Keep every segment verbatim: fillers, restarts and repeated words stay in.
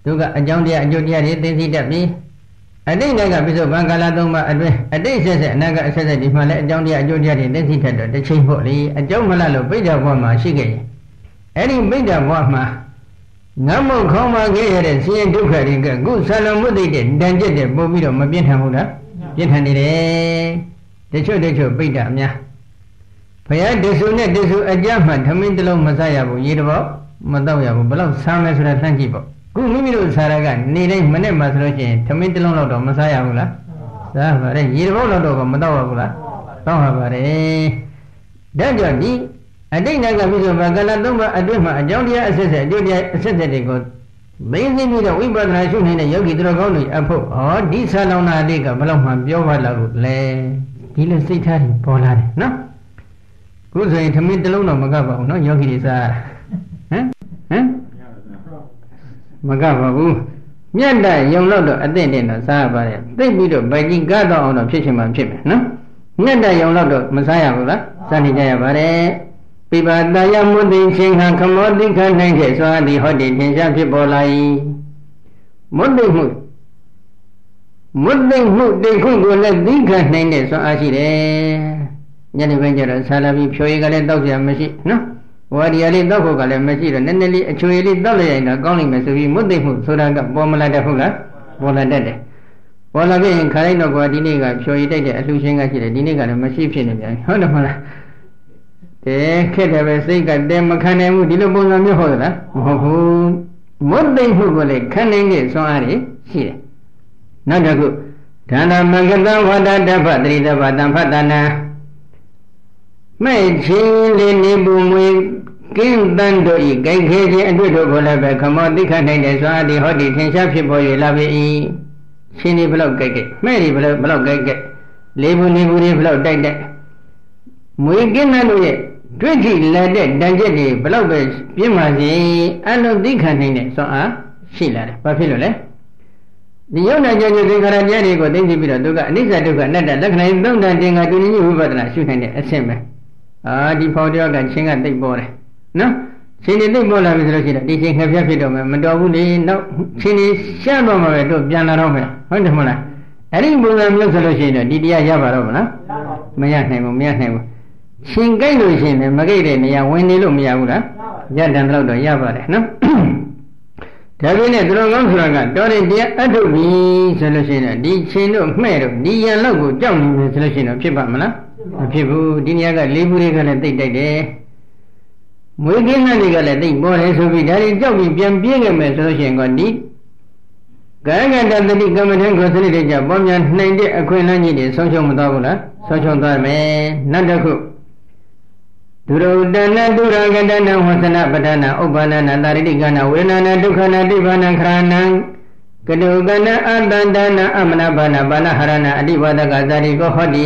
သူကအကြောင်းတရားအကျိုးတရားတွေသိသိတတ်ပြီးအတိတ်ကပြစ္ဆုတ်ဘံကာလသုံးပါးအတွင်းအတိတ်ဆက်ဆက်အနာကအဆက်ဆက်ဒီမှာလည်းအကြောင်းတရားအကျိုးတရားတွေသိသိတတ်တော့တစ်ချိန်ပေါ့လေအကြောင်းမလားလို့ပိဋကဘဝမှာရှိခဲ့ရင်အဲ့ဒီပိဋကဘဝမှာငတ်မုတ်ခေါင်းပါခဲ့ရတဲ့ဆင်းရဲဒုက္ခတွေကခုဆာလုံမှုသိတဲ့တန်ကျက်တဲ့ပို့ပြီးတော့မပြင်းထန်ဘူးလားပြင်းထန်နေတယ်တချို့တချို့ပိဋကအများဘုရားတဆူနဲ့တဆူအကြမှထမင်းတစ်လုံးမစားရဘူးရေတဘောမတော့ရဘူးဘလောက်ဆမ်းလဲဆိုတာလှမ်းကြည့်ပေါ့ခုမိမိတို့စားရကနေတိုင်းမနဲ့မှဆိုလို့ရှိရင်ထမင်းတစ်လုံးလောက်တော့မစားရဘူးလားစားပါတယ်ရေတဘောလောက်တော့မတော့ရဘူးလားတော့ရပါတယ်ဒါကြောင့်ဒီအတိတ်ကပြည့်စုံဘာကလသုံးပါအတွင်းမှာအကြောင်းတရားအစစ်ဆက်အကျိုးတရားအစစ်ဆက်တွေကိုသိသိပြီးတော့ဝိပဿနာရှုနေတဲ့ယောဂီသူတော်ကောင်းတွေအဖို့ဟောဒီဆာလောင်နာလေးကဘလောက်မှပြောပါလောက်လို့လဲဒီလိုစိတ်ထားတွေပေါ်လာတယ်နော်ခုဆိုရင်ထမင်းတစ်လုံးတော့မကပ်ပါဘူးနော်ယောဂီတွေစားဟမ်ဟမ်မကပ်ပါဘူးမြတ်တယုံလို့တော့အသင့်တင်တော့စားရပါတယ်သိပြီးတော့ဗိုက်ကြီးကတော့အောင်တော့ဖြစ်ချင်မှဖြစ်မယ်နော်မြတ်တယုံလို့တော့မစားရဘူးလားစားနေကြရပါတယ်ပိပါတယမုဒိရှင်ခံခမောတိခနိုင်ခဲ့စွာသည်ဟောဒီသင်္ချာဖြစ်ပေါ်လာ၏မုဒိမှုမုဒိမှုတိတ်ခုကိုလည်းသီးခံနိုင်တဲ့စွာအားရှိတယ်ညနေပိုင်းကျတော့ဆာလာပြီးဖြိုရည်ကလည်းတောက်ကြမရှိနော်ဝါဒီရလေးတောက်ဖို့ကလည်းမရှိတော့နည်းနည်းလေးအချွေလေးတောက်လိုက်ရင်တော့ကောင်းလိမ့်မယ်ဆိုပြီးမုဒိမှုဆိုတာကပေါ်မလာတတ်ဘူးလားပေါ်လာတတ်တယ်ပေါ်လာပြီးရင်ခါလိုက်တော့ကွာဒီနေ့ကဖြိုရည်တိုက်တဲ့အလှရှင်ကရှိတယ်ဒီနေ့ကလည်းမရှိဖြစ်နေပြန်ဟုတ်တယ်မလားတဲခက်တယ်ပဲစိတ်ကတဲမခံနိုင်ဘူးဒီလိုပုံစံမျိုးဟုတ်သလားမဟုတ်ဘူးမုတ်သိမ့်မှုကိုလည်းခံနိုင်တဲ့စွမ်းအားတွေရှိတယ်နောက်တစ်ခုဒါနမင်္ဂတဝါဒတဖတရိတဖတံဖတနာမဲ့ချင်းလေးနေပူမွေကင်းတန်တို့ဤကြိုက်ခဲခြင်းအတွေ့တို့ကိုလည်းပဲခမောသိခနိုင်တဲ့စွမ်းအားတွေဟောဒီသင်္ချာဖြစ်ပေါ်၍လာပြီချင်းဒီဘလောက်ကြိုက်ကြိုက်မဲ့ဒီဘလောက်ဘလောက်ကြိုက်ကြိုက်လေးဘူးနေဘူးတွေဘလောက်တိုက်တိုက်မွေကင်းတန်တို့ရဲ့တွေ့ကြည့်လက်တဲ့တန်ကျက်တွေဘလောက်ပဲပြင်းပါစေအလုံးသိခံနိုင်တဲ့စွမ်းအားရှိလာတယ်။ဘာဖြစ်လို့လဲ။ဒီယုံနာကြခြင်းသင်္ခါရတရားတွေကိုသိသိပြီးတော့သူကအနိစ္စဒုက္ခအနတ္တလက္ခဏာသုံးတန်တင်္ဂါတူညီဝိပဿနာရှုနိုင်တဲ့အဆင့်ပဲ။အာဒီဖောင်တရားကချင်းကသိပ်ပေါ်တယ်။နော်။ချင်းတွေသိပ်ပေါ်လာပြီဆိုလို့ရှိရင်ဒီချင်းခက်ပြဖြစ်တော့မယ်မတော်ဘူးလေ။နောက်ချင်းတွေရှားတော့မှပဲတို့ပြန်လာတော့မယ်။ဟုတ်တယ်မလား။အဲ့ဒီပုံစံမျိုးဆိုလို့ရှိရင်တော့ဒီတရားရပါတော့မလား။မရနိုင်ဘူးမရနိုင်ဘူး။ရှင်ကြိုက်လို့ရှိရင်မကြိုက်တဲ့နေရာဝင်နေလို့မရဘူးလားရတန်တော့တော့ရပါတယ်နော်ဒါပြင်းနဲ့သူတော်ကောင်းဆိုတာကတော်တဲ့တရားအထုပြီဆိုလို့ရှိရင်ဒီချင်းတို့မှဲ့တို့ဒီရန်လောက်ကိုကြောက်နေပြီဆိုလို့ရှိရင်ဖြစ်ပါမလားမဖြစ်ဘူးဒီနေရာကလေးဘူးတွေကလည်းတိတ်တိုက်တယ်မွေးကင်းတဲ့တွေကလည်းတိတ်ပေါ်တယ်ဆိုပြီးဒါတွေကြောက်ပြီးပြန်ပြေးခဲ့မယ်ဆိုလို့ရှိရင်ကဒီကာယကတတတိကမ္မထံကိုစနစ်တကျပေါ်များနိုင်တဲ့အခွင့်အလမ်းကြီးတွေဆုံးရှုံးမသွားဘူးလားဆုံးရှုံးသွားမယ်နောက်တစ်ခုဒုရဒနာဒုရကတနာဝသနာပဒနာဥပ္ပန္နနာတာရိတိကနာဝေဒနာဒုက္ခနာတိဘာနာခရဏံကတုကနာအတန္တနာအမနာဘာနာဘာနာဟရဏအတိဝဒကဇာတိကိုဟောတိ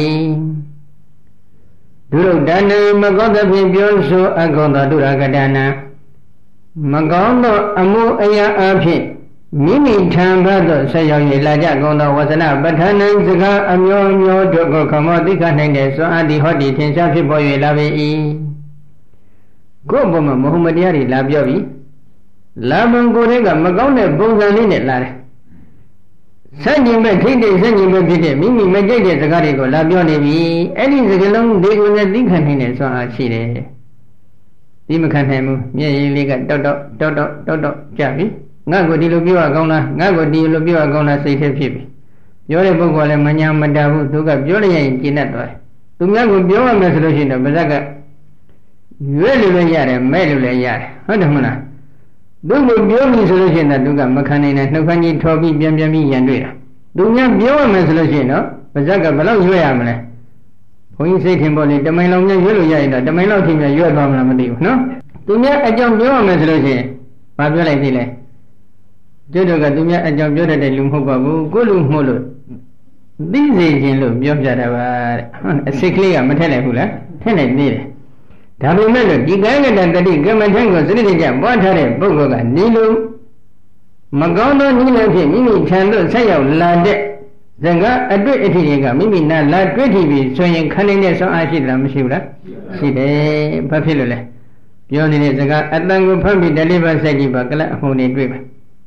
ဒုရဒနာမကောသဖြင့်ပြောဆိုအကောသောဒုရကတနာမကောင်းသောအမှုအရာအဖြစ်မိမိထံဘက်သို့ဆက်ရောက်၍လာကြကုန်သောဝဇနပဋ္ဌာနံစကားအမျိုးမျိုးတို့ကိုခမောသိခနိုင်တဲ့စွမ်းအားဒီဟောဒီထင်ရှားဖြစ်ပေါ်၍လာပေ၏ကိုယ့်ဘုံမှာမဟုတ်မတရားတွေလာပြောပြီးလာဘုံကိုယ်တွေကမကောင်းတဲ့ပုံစံလေးနဲ့လာတယ်ဆန့်ကျင်ဘက်ထိတဲ့ဆန့်ကျင်ဘက်ဖြစ်တဲ့မိမိမကြိုက်တဲ့စကားတွေကိုလာပြောနေပြီအဲ့ဒီစကားလုံးတွေကိုလည်းသိခံနိုင်တဲ့စွမ်းအားရှိတယ်ဒီမခံနိုင်ဘူးမျက်ရည်လေးကတောက်တောက်တောက်တောက်တောက်တောက်ကြပြီငါ့ကိုဒီလိုပြောရကောင်းလားငါ့ကိုဒီလိုပြောရကောင်းလားစိတ်ထဲဖြစ်ပြီပြောတဲ့ပုဂ္ဂိုလ်လည်းမညာမတာဘူးသူကပြောလိုက်ရင်ကျဉ်တ်သွားတယ်သူများကိုပြောရမယ်ဆိုလို့ရှိရင်တော့ဗဇက်ကရွေ့လို့လည်းရတယ်မဲ့လို့လည်းရတယ်ဟုတ်တယ်မလားသူ့ကိုပြောပြီဆိုလို့ရှိရင်တော့သူကမခံနိုင်တဲ့နှုတ်ခမ်းကြီးထော်ပြီးပြန်ပြန်ပြီးရန်တွေ့တာသူများပြောရမယ်ဆိုလို့ရှိရင်တော့ဗဇက်ကဘယ်လောက်ရွေ့ရမလဲဘုန်းကြီးစိတ်ထင်ပေါ်လေတမိုင်လောက်များရွေ့လို့ရရင်တော့တမိုင်လောက်ထိများရွေ့သွားမလားမသိဘူးနော်သူများအကြောင်းပြောရမယ်ဆိုလို့ရှိရင်ဘာပြောလိုက်သေးလဲတို့တို့ကသူများအကြောင်းပြောတတ်တဲ့လူမဟုတ်ပါဘူးကိုလူမှုလို့သိစေခြင်းလို့ပြောပြတာပါတဲ့အစိတ်ကလေးကမထက်လိုက်ဘူးလားထက်လိုက်သေးတယ်ဒါပေမဲ့လို့ဒီကာယကတတတိကမ္မထံကိုစနစ်တကျပွားထားတဲ့ပုဂ္ဂိုလ်ကနေလို့မကောင်းသောနည်းလမ်းဖြင့်မိမိခြံသို့ဆက်ရောက်လာတဲ့ဇင်ကအတွေ့အထိတွေကမိမိနာလာတွေ့ထိပြီးဆိုရင်ခံနေတဲ့ဆွမ်းအားရှိသလားမရှိဘူးလားရှိတယ်ဘာဖြစ်လို့လဲပြောနေတဲ့စကားအတန်ကိုဖတ်ပြီးတလေးပါဆက်ကြည့်ပါကလပ်အမှုတွေတွေ့ပါ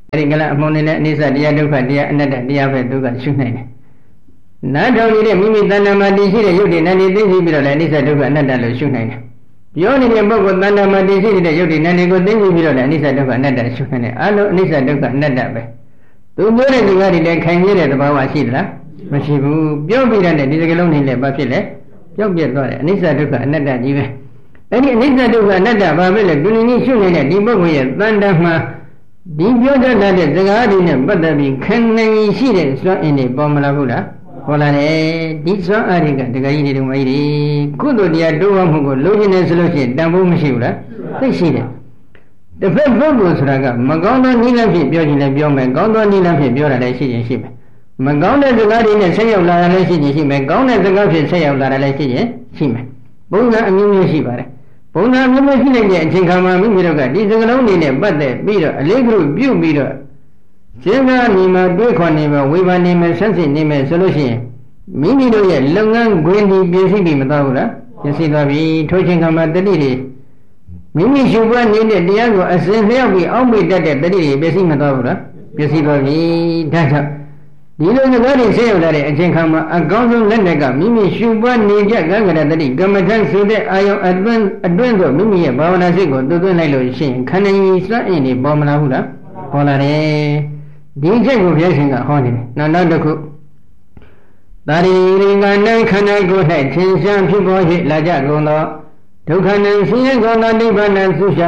အဲဒီကလအမှုန်နဲ့အနိစ္စတရားဒုက္ခတရားအနတ္တတရားပဲသူကရှုနိုင်တယ်နားထောင်နေတဲ့မိမိတဏ္ဍာမှာတည်ရှိတဲ့ယုတ်တိနာနေသိသိပြီးတော့လည်းအနိစ္စဒုက္ခအနတ္တလို့ရှုနိုင်တယ်ပြောနေတဲ့ပုဂ္ဂိုလ်တဏ္ဍာမှာတည်ရှိတဲ့ယုတ်တိနာနေကိုသိသိပြီးတော့လည်းအနိစ္စဒုက္ခအနတ္တရှုနိုင်တယ်အလုံးအနိစ္စဒုက္ခအနတ္တပဲသူပြောတဲ့ဒီကားတွေလည်းခိုင်မြဲတဲ့သဘာဝရှိသလားမရှိဘူးပြောပြတဲ့ဒီစကလုံးနေလည်းဘာဖြစ်လဲပြောက်ပြက်သွားတယ်အနိစ္စဒုက္ခအနတ္တကြီးပဲအဲ့ဒီအနိစ္စဒုက္ခအနတ္တဘာပဲလဲသူနည်းနည်းရှုနေတဲ့ဒီပုဂ္ဂိုလ်ရဲ့တဏ္ဍာမှာဒီပြောတတ်တဲ့စကားတွေနဲ့ပတ်သက်ပြီးခံနိုင်ရှိတဲ့စွမ်းအင်တွေပေါ်မလာဘူးလားပေါ်လာတယ်ဒီစွမ်းအားတွေကဒကာကြီးတွေတို့မကြီးတွေကုသိုလ်တရားတိုးအောင်မှုကိုလိုချင်တယ်ဆိုလို့ရှိရင်တန်ဖိုးမရှိဘူးလားသိရှိတယ်တစ်ဖက်ပုဂ္ဂိုလ်ဆိုတာကမကောင်းသောနည်းလမ်းဖြင့်ပြောခြင်းလည်းပြောမယ်ကောင်းသောနည်းလမ်းဖြင့်ပြောတာလည်းရှိရင်ရှိမယ်မကောင်းတဲ့စကားတွေနဲ့ဆက်ရောက်လာတာလည်းရှိရင်ရှိမယ်ကောင်းတဲ့စကားဖြင့်ဆက်ရောက်လာတာလည်းရှိရင်ရှိမယ်ပုံစံအမျိုးမျိုးရှိပါတယ်ပုံစံမျိုးမျိုးရှိနေတဲ့အချိန်ခါမှာမိမိတို့ကဒီစကလုံးတွေနဲ့ပတ်သက်ပြီးတော့အလေးကလေးပြုပြီးတော့စဉ်းစားနေမှတွေးခေါ်နေမှဝေဖန်နေမှဆက်စစ်နေမှဆိုလို့ရှိရင်မိမိတို့ရဲ့လုပ်ငန်းခွင်ဒီပြည့်စုံပြီမသွားဘူးလားပြည့်စုံသွားပြီထိုချိန်ခါမှာတတိတွေမိမိရှုပွားနေတဲ့တရားကိုအစဉ်လျောက်ပြီးအောက်မေ့တတ်တဲ့တတိတွေပြည့်စုံမသွားဘူးလားပြည့်စုံသွားပြီဒါကြောင့်ဒီလိုစကားတွေဆက်ရောက်လာတဲ့အချိန်ခါမှာအကောင်းဆုံးလက်နဲ့ကမိမိရှုပွားနေကြကံကရတတိကမ္မထဆိုတဲ့အာယုံအတွင်းအတွင်းသို့မိမိရဲ့ဘာဝနာစိတ်ကိုသွင်းလိုက်လို့ရှိရင်ခန္ဓာကြီးစွမ်းအင်တွေပေါ်မလာဘူးလားပေါ်လာတယ်ဒီချက်ကိုဘုရားရှင်ကဟောနေတယ်နောက်နောက်တစ်ခုသာရိရိကနံခန္ဓာကိုယ်၌သင်္ချာဖြစ်ပေါ်၍လာကြကုန်သောဒုက္ခနံဆင်းရဲကုန်သောနိဗ္ဗာန်သုရှာ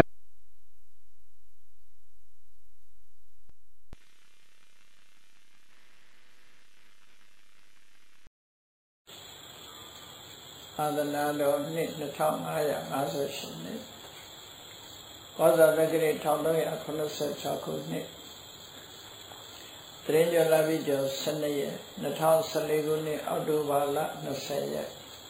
သာသနာတော်နှစ်နှစ်ထောင်ငါးရာငါးสิบရှစ်နှစ်ကောဇာတက္ကရာတစ်ထောင်သုံးရာခုနှစ်สิบหกခုနှစ်တရင်ကျော်လာပြီးကျော်十二ရက်နှစ်ထောင်十四ခုနှစ်အောက်တိုဘာလ၂၀ရက်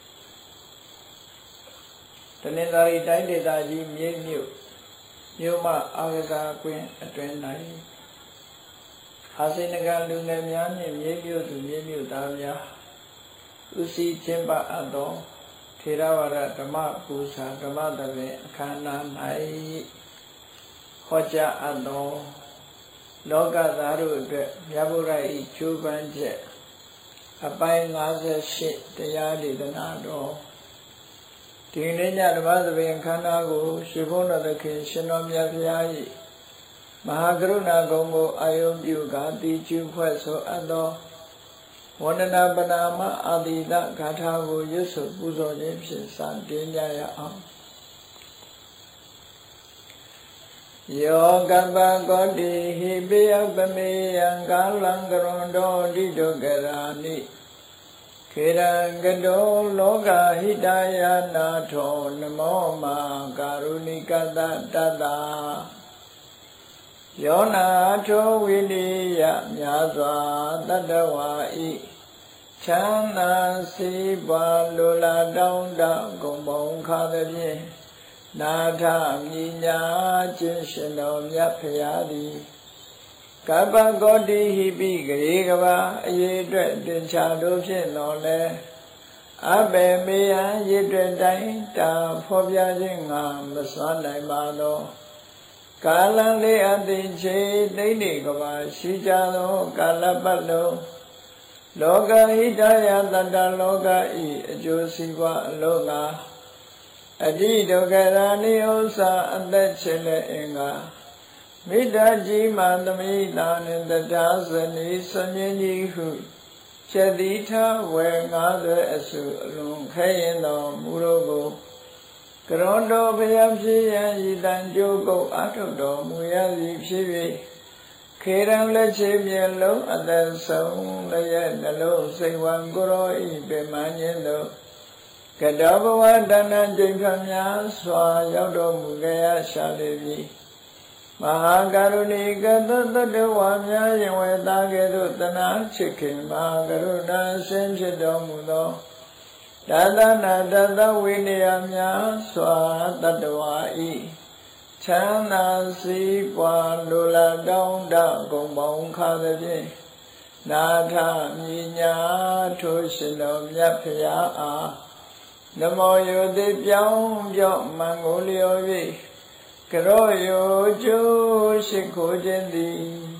တနင်္သာရီတိုင်းဒေသကြီးမြိတ်မြို့မြို့မအာဂကာကွင်းအတွင်း၌အာစိနကလူငယ်များနှင့်မြိတ်မြို့သူမြိတ်မြို့သားများဥစည်းကျင်းပအပ်သောထေရဝါဒဓမ္မပူဇာဓမ္မသဘင်အခမ်းအနား၌ဟောကြားအပ်သောလောကသားတို့အတွက်မြတ်ဗုဒ္ဓ၏ကျိုးပန်းချက်အပိုင်း၅၈တရားဒေသနာတော်ဒီနေ့ညဓမ္မသဘင်အခမ်းအနားကိုရှင်ဘုန်းတော်သခင်ရှင်တော်မြတ်ဖျား၏မဟာကရုဏာဂုဏ်ကိုအာယုံပြုကာတိကျူဖွဲ့ဆိုအပ်သောဝန္ဒနာပနာမအာတိတဂါထာကိုရွတ်ဆိုပူဇော်ခြင်းဖြင့်စတင်ကြရအောင်ယောကပ္ပကောတိဟိပိယပမေယံကာလံကရွန်တောတိတုကရာနိခေရံကတောလောကဟိတယနာထောနမောမာကာရုဏိကတတတယောနာထောဝိနိယမြာစွာတတဝါဤချမ်းသာစီးပွားလိုလားတောင်းတဂုံပေါင်းခါသည်ဖြင့်နာထမြညာခြင်းရှင်တော်မြတ်ဖရာသည်ကပ္ပကောတိဟိပိဂရေကဘာအရေးအတွက်တင်ချတို့ဖြင့်တော်လဲအဘေမေယံရည်တွေ့တိုင်းတာဖော်ပြခြင်းငါမစွမ်းနိုင်ပါသောကာလလေးအသိချေတိတ်နေကဘာရှိကြသောကာလပတ်လုံးလောကဟိတယတတ္တလောကဤအကျိုးစီးပွားအလုံးငါအတိဒုက္ခရာနိဥ္စာအသက်ချေလက်အင်္ဂါမိတ္တကြီးမှသမိတာနှင့်တရားဇနီးစမြင်ကြီးဟုချက်တိထဝေငါးသွဲအစုအလုံးခဲရင်တော်မူတော်ကိုကရွန်တော်ဘုရားဖြစ်ရန်ဤတန်ကြိုးကုတ်အထုတော်မူရသည်ဖြစ်၍ခေရန်လက်ချေမျက်လုံးအသက်ဆုံးလျက်နှလုံးစိတ်ဝံကိုရောဤပင်မခြင်းတို့ကတောဘဝတဏ္ဍကျိန်ဖများစွာရောက်တော်မူကြရရှာလေပြီမဟာကရုဏီကသတ္တဝါများယင်ဝေသားကဲ့သို့တနာချစ်ခင်မဟာကရုဏာရှင်ဖြစ်တော်မူသောတသနာတသဝိနည်းများစွာတတ္တဝါဤချမ်းသာစီးပွားလိုလားတောင်းတဂုံပေါင်းခါသည်ဖြင့်နာထမြညာထိုရှင်တော်မြတ်ဖရာအားနမောယောတိပြောင်းပြော့မံကိုလျော်၍ကရောယောကျိုးရှိခိုးခြင်းသည်